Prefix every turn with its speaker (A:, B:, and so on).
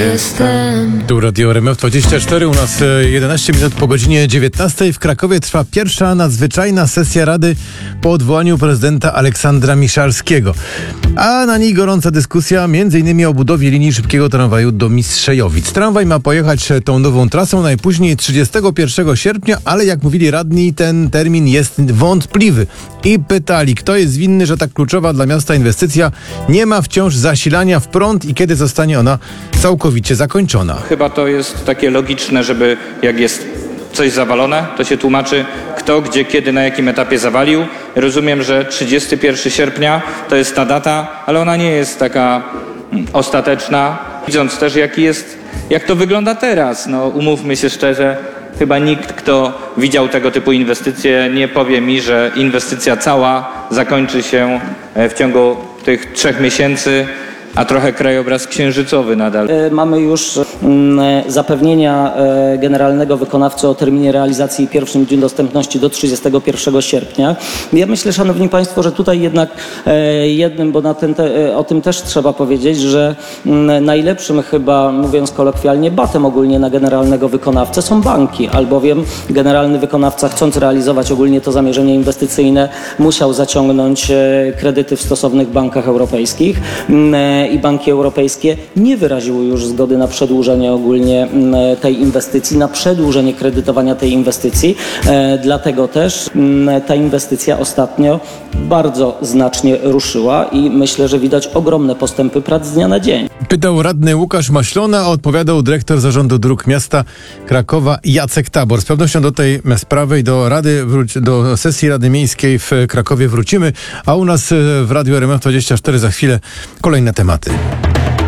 A: jestem.
B: Tu Radio RMF24, u nas 11 minut po godzinie 19. W Krakowie trwa pierwsza nadzwyczajna sesja Rady po odwołaniu prezydenta Aleksandra Miszalskiego. A na niej gorąca dyskusja m.in. o budowie linii szybkiego tramwaju do Mistrzejowic. Tramwaj ma pojechać tą nową trasą najpóźniej 31 sierpnia, ale jak mówili radni, ten termin jest wątpliwy. I pytali, kto jest winny, że tak kluczowa dla miasta inwestycja nie ma wciąż zasilania w prąd i kiedy zostanie ona całkowicie zakończona.
C: Chyba to jest takie logiczne, żeby jak jest coś zawalone, to się tłumaczy, kto, gdzie, kiedy, na jakim etapie zawalił. Rozumiem, że 31 sierpnia to jest ta data, ale ona nie jest taka ostateczna. Widząc też, jak to wygląda teraz, umówmy się szczerze, chyba nikt, kto widział tego typu inwestycje, nie powie mi, że inwestycja cała zakończy się w ciągu tych 3 miesięcy, a trochę krajobraz księżycowy nadal.
D: Mamy już zapewnienia generalnego wykonawcy o terminie realizacji i pierwszym dniu dostępności do 31 sierpnia. Ja myślę, szanowni państwo, że tutaj jednak jednym, bo o tym też trzeba powiedzieć, że najlepszym chyba, mówiąc kolokwialnie, batem ogólnie na generalnego wykonawcę są banki, albowiem generalny wykonawca, chcąc realizować ogólnie to zamierzenie inwestycyjne, musiał zaciągnąć kredyty w stosownych bankach europejskich i banki europejskie nie wyraziły już zgody na przedłużenie ogólnie tej inwestycji, na przedłużenie kredytowania tej inwestycji. Dlatego też ta inwestycja ostatnio bardzo znacznie ruszyła i myślę, że widać ogromne postępy prac z dnia na dzień.
B: Pytał radny Łukasz Maślona, a odpowiadał dyrektor Zarządu Dróg Miasta Krakowa Jacek Tabor. Z pewnością do tej sprawy i do sesji Rady Miejskiej w Krakowie wrócimy, a u nas w Radiu RMF24 za chwilę kolejne tematy.